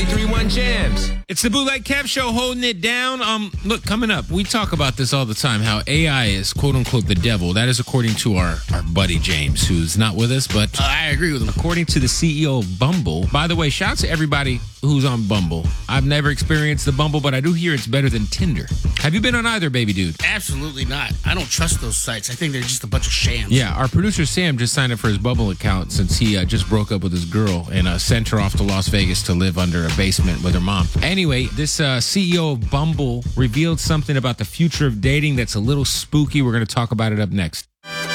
93.1 Jams. It's the Bootleg Kev Show holding it down. Look, coming up, we talk about this all the time, how AI is quote-unquote the devil. That is according to our buddy James, who's not with us, but I agree with him. According to the CEO of Bumble. By the way, shout out to everybody who's on Bumble. I've never experienced the Bumble, but I do hear it's better than Tinder. Have you been on either, baby dude? Absolutely not. I don't trust those sites. I think they're just a bunch of shams. Yeah, our producer Sam just signed up for his Bumble account since he just broke up with his girl and sent her off to Las Vegas to live under a basement with her mom. Anyway, this CEO of Bumble revealed something about the future of dating that's a little spooky. We're going to talk about it up next.